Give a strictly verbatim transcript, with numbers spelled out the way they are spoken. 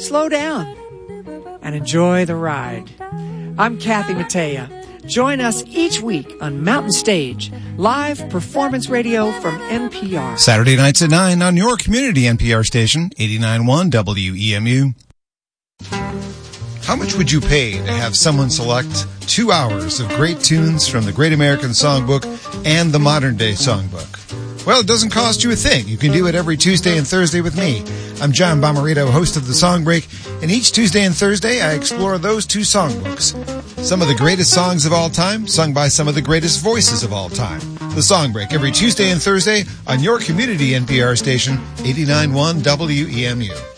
slow down and enjoy the ride. I'm Kathy Mattea. Join us each week on Mountain Stage, live performance radio from N P R. Saturday nights at nine on your community N P R station, eighty-nine point one W E M U. How much would you pay to have someone select two hours of great tunes from the Great American Songbook and the Modern Day Songbook? Well, it doesn't cost you a thing. You can do it every Tuesday and Thursday with me. I'm John Bomarito, host of The Song Break, and each Tuesday and Thursday I explore those two songbooks. Some of the greatest songs of all time, sung by some of the greatest voices of all time. The Song Break, every Tuesday and Thursday on your community N P R station, eighty-nine point one W E M U.